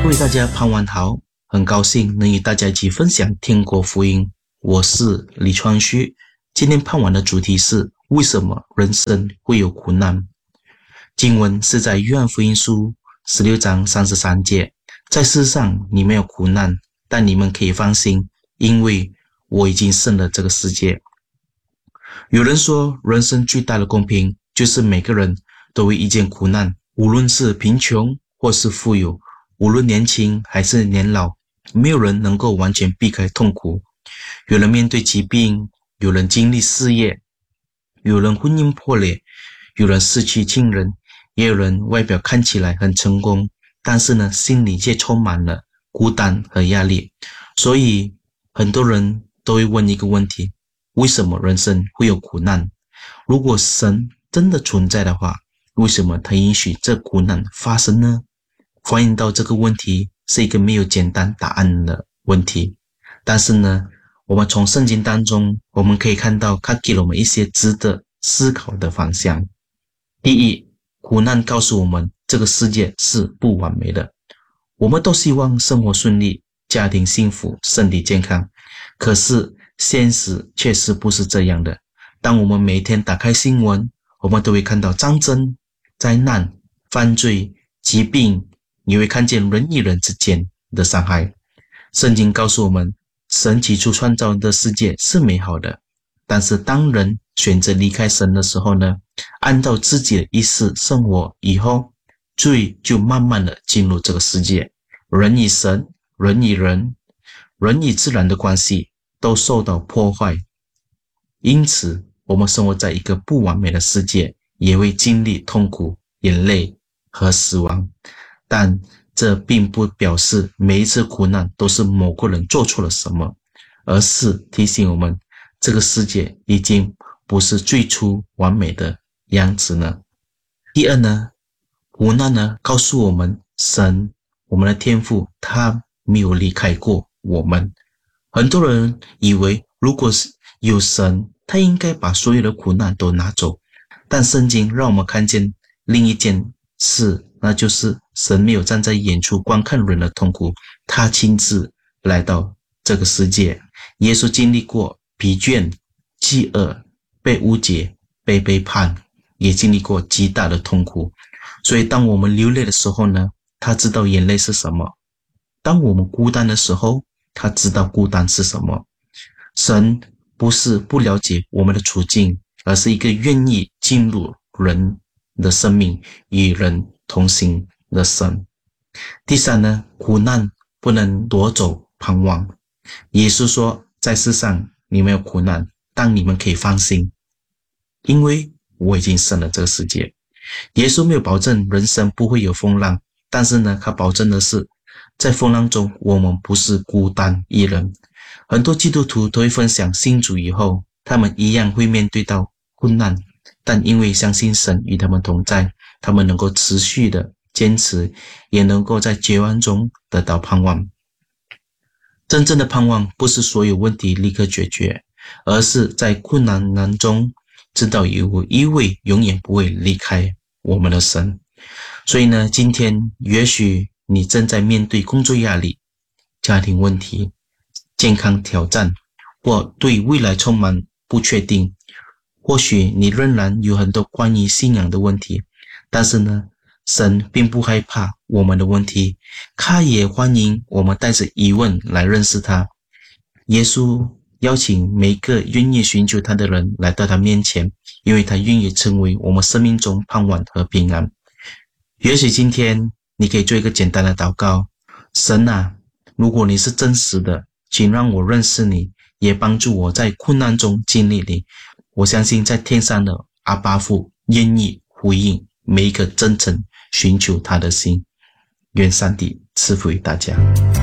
位大家傍晚好，很高兴能与大家一起分享天国福音。我是李川旭，今天傍晚的主题是为什么人生会有苦难。经文是在约翰福音书16章33节，在世上你们有苦难，但你们可以放心，因为我已经胜了这个世界。有人说，人生最大的公平就是每个人都会遇见苦难，无论是贫穷或是富有，无论年轻还是年老，没有人能够完全避开痛苦。有人面对疾病，有人经历事业，有人婚姻破裂，有人失去亲人，也有人外表看起来很成功，但是呢，心里却充满了孤单和压力。所以很多人都会问一个问题，为什么人生会有苦难？如果神真的存在的话，为什么他允许这苦难发生呢？反映到这个问题是一个没有简单答案的问题，但是呢，我们从圣经当中我们可以看到，它给了我们一些值得思考的方向。第一，苦难告诉我们这个世界是不完美的。我们都希望生活顺利，家庭幸福，身体健康，可是现实确实不是这样的。当我们每天打开新闻，我们都会看到战争、灾难、犯罪、疾病，你会看见人与人之间的伤害。圣经告诉我们，神起初创造的世界是美好的，但是当人选择离开神的时候呢，按照自己的意思生活以后，罪就慢慢的进入这个世界。人与神，人与人，人与自然的关系都受到破坏。因此我们生活在一个不完美的世界，也会经历痛苦、眼泪和死亡。但这并不表示每一次苦难都是某个人做错了什么，而是提醒我们，这个世界已经不是最初完美的样子呢。第二呢，苦难呢告诉我们，神，我们的天父，他没有离开过我们。很多人以为，如果是有神，他应该把所有的苦难都拿走。但圣经让我们看见另一件事，那就是神没有站在远处观看人的痛苦，他亲自来到这个世界。耶稣经历过疲倦、饥饿、被误解、被背叛，也经历过极大的痛苦。所以当我们流泪的时候呢，他知道眼泪是什么；当我们孤单的时候，他知道孤单是什么。神不是不了解我们的处境，而是一个愿意进入人的生命，与人同行的神。第三呢，苦难不能夺走盼望。耶稣说，在世上你们有苦难，但你们可以放心，因为我已经胜了这个世界。耶稣没有保证人生不会有风浪，但是呢，他保证的是，在风浪中我们不是孤单一人。很多基督徒都会分享信主以后，他们一样会面对到困难，但因为相信神与他们同在，他们能够持续的坚持，也能够在绝望中得到盼望。真正的盼望不是所有问题立刻解决，而是在困难中知道有一位永远不会离开我们的神。所以呢，今天也许你正在面对工作压力、家庭问题、健康挑战，或对未来充满不确定。或许你仍然有很多关于信仰的问题，但是呢，神并不害怕我们的问题，他也欢迎我们带着疑问来认识他。耶稣邀请每个愿意寻求他的人来到他面前，因为他愿意成为我们生命中盼望和平安。也许今天你可以做一个简单的祷告，神啊，如果你是真实的，请让我认识你，也帮助我在困难中经历你。我相信在天上的阿爸父愿意回应每一个真诚寻求他的心。愿上帝赐福于大家。